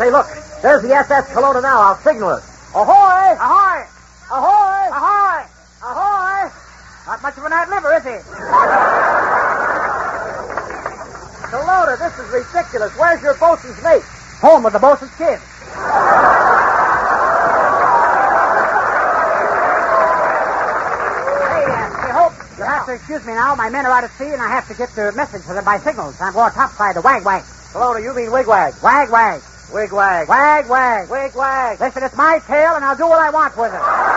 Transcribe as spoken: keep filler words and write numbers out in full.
Say, look, there's the S S Kelowna now. I'll signal her. Ahoy! Ahoy! Ahoy! Ahoy! Ahoy! Not much of an ad-libber, is he? Kelowna, this is ridiculous. Where's your boatswain's mate? Home with the boatswain's kid. You'll have to excuse me now. My men are out at sea, and I have to get the message to them by signals. I'm going topside to wag-wag. Kelowna, you mean wig-wag? Wag-wag. Wig-wag. Wag-wag. Wig-wag. Listen, it's my tail, and I'll do what I want with it.